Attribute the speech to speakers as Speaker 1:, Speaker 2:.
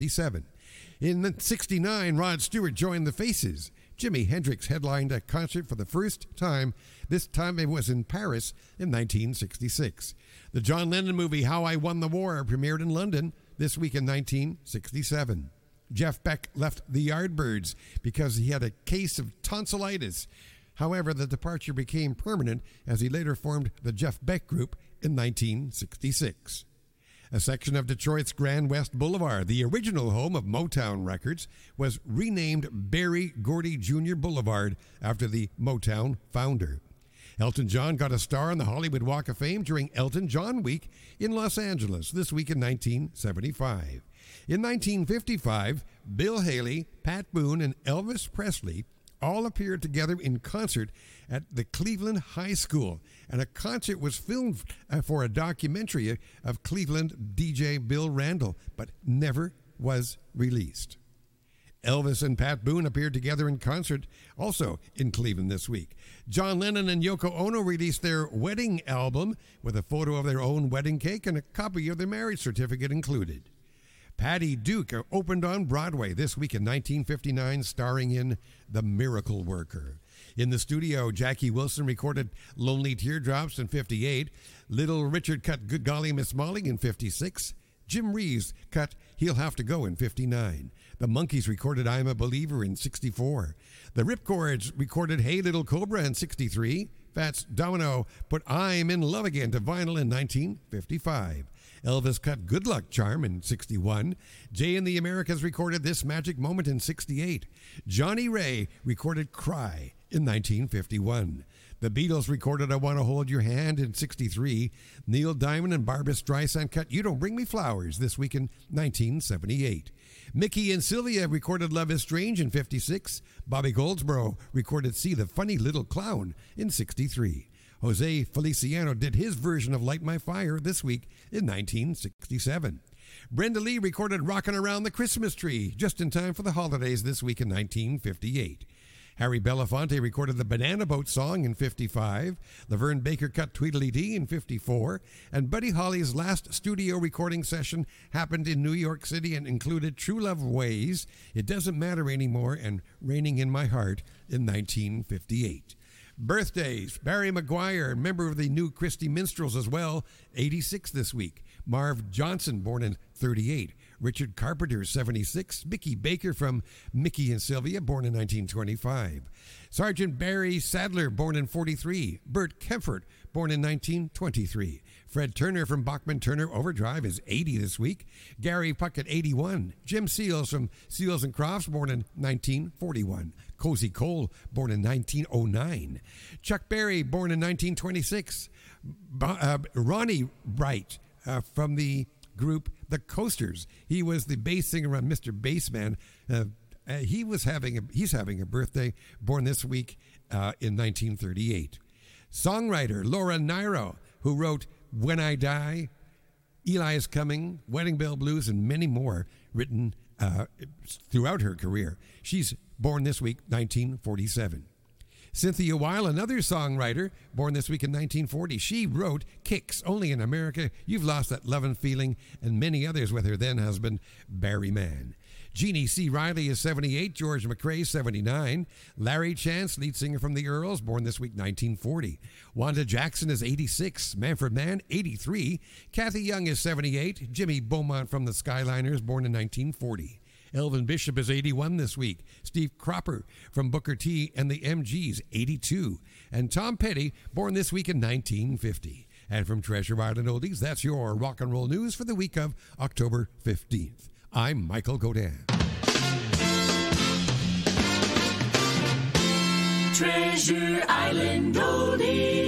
Speaker 1: 1957. In 69, Rod Stewart joined the Faces. Jimi Hendrix headlined a concert for the first time. This time it was in Paris in 1966. The John Lennon movie How I Won the War premiered in London this week in 1967. Jeff Beck left the Yardbirds because he had a case of tonsillitis. However, the departure became permanent as he later formed the Jeff Beck Group in 1966. A section of Detroit's Grand West Boulevard, the original home of Motown Records, was renamed Berry Gordy Jr. Boulevard after the Motown founder. Elton John got a star on the Hollywood Walk of Fame during Elton John Week in Los Angeles this week in 1975. In 1955, Bill Haley, Pat Boone, and Elvis Presley all appeared together in concert at the Cleveland High School, and a concert was filmed for a documentary of Cleveland DJ Bill Randle, but never was released. Elvis and Pat Boone appeared together in concert also in Cleveland this week. John Lennon and Yoko Ono released their wedding album with a photo of their own wedding cake and a copy of their marriage certificate included. Patty Duke opened on Broadway this week in 1959, starring in The Miracle Worker. In the studio, Jackie Wilson recorded Lonely Teardrops in 58. Little Richard cut Good Golly Miss Molly in 56. Jim Reeves cut He'll Have to Go in 59. The Monkees recorded I'm a Believer in 64. The Ripcords recorded Hey Little Cobra in 63. Fats Domino put I'm in Love Again to vinyl in 1955. Elvis cut Good Luck Charm in 61. Jay and the Americas recorded This Magic Moment in 68. Johnny Ray recorded Cry in 1951. The Beatles recorded I Want to Hold Your Hand in 63. Neil Diamond and Barbra Streisand cut You Don't Bring Me Flowers this week in 1978. Mickey and Sylvia recorded Love is Strange in 56. Bobby Goldsboro recorded See the Funny Little Clown in 63. Jose Feliciano did his version of Light My Fire this week in 1967. Brenda Lee recorded Rockin' Around the Christmas Tree just in time for the holidays this week in 1958. Harry Belafonte recorded the Banana Boat Song in 55. Laverne Baker cut Tweedledee in 54. And Buddy Holly's last studio recording session happened in New York City and included True Love Ways, It Doesn't Matter Anymore, and Raining in My Heart in 1958. Birthdays: Barry McGuire, member of the New Christie Minstrels as well, 86 this week. Marv Johnson, born in 38. Richard Carpenter, 76. Mickey Baker from Mickey and Sylvia, born in 1925. Sergeant Barry Sadler, born in 43. Bert Kempfert, born in 1923. Fred Turner from Bachman Turner Overdrive is 80 this week. Gary Puckett, 81. Jim Seals from Seals and Crofts, born in 1941. Cozy Cole, born in 1909. Chuck Berry, born in 1926. Ronnie Wright from the group The Coasters. He was the bass singer on Mr. Bassman. He's having a birthday, born this week in 1938. Songwriter Laura Nyro, who wrote When I Die, Eli Is Coming, Wedding Bell Blues, and many more, written throughout her career. She's born this week, 1947. Cynthia Weil, another songwriter, born this week in 1940. She wrote Kicks, Only in America, You've Lost That Lovin' Feeling, and many others with her then-husband, Barry Mann. Jeannie C. Riley is 78, George McRae, 79. Larry Chance, lead singer from the Earls, born this week, 1940. Wanda Jackson is 86. Manfred Mann, 83. Kathy Young is 78. Jimmy Beaumont from the Skyliners, born in 1940. Elvin Bishop is 81 this week. Steve Cropper from Booker T and the MGs, 82. And Tom Petty, born this week in 1950. And from Treasure Island Oldies, that's your rock and roll news for the week of October 15th. I'm Michael Godin.
Speaker 2: Treasure Island Oldies.